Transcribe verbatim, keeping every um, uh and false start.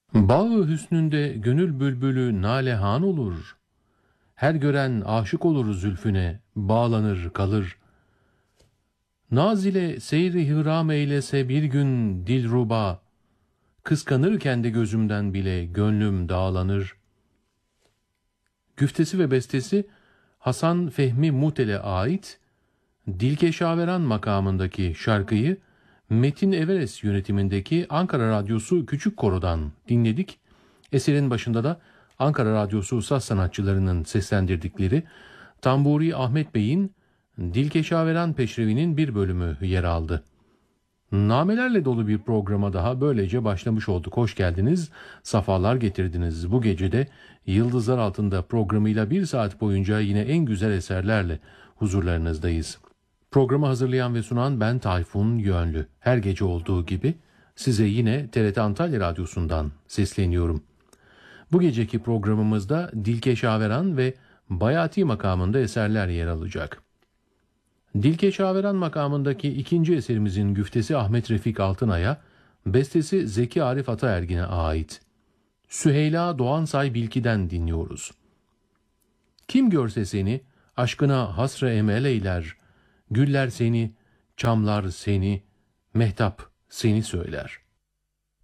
Bağı hüsnünde gönül bülbülü nalehan olur. Her gören aşık olur zülfüne, bağlanır kalır. Naz ile seyri hıram eylese bir gün dilruba, kıskanır kendi gözümden bile gönlüm dağlanır. Güftesi ve bestesi Hasan Fehmi Mutel'e ait, Dilkeşaveran makamındaki şarkıyı Metin Everest yönetimindeki Ankara Radyosu Küçük Koro'dan dinledik. Eserin başında da Ankara Radyosu saz sanatçılarının seslendirdikleri Tamburi Ahmet Bey'in Dilkeşaveran Peşrevi'nin bir bölümü yer aldı. Namelerle dolu bir programa daha böylece başlamış olduk. Hoş geldiniz, safalar getirdiniz. Bu gecede Yıldızlar Altında programıyla bir saat boyunca yine en güzel eserlerle huzurlarınızdayız. Programı hazırlayan ve sunan ben Tayfun Yönlü. Her gece olduğu gibi size yine T R T Antalya Radyosu'ndan sesleniyorum. Bu geceki programımızda Dilkeşaveran ve Bayati makamında eserler yer alacak. Dilkeşaveran makamındaki ikinci eserimizin güftesi Ahmet Refik Altınay'a, bestesi Zeki Arif Ataergin'e ait. Süheyla Doğansay Bilki'den dinliyoruz. Kim görse seni, aşkına hasre emel eyler, güller seni, çamlar seni, mehtap seni söyler.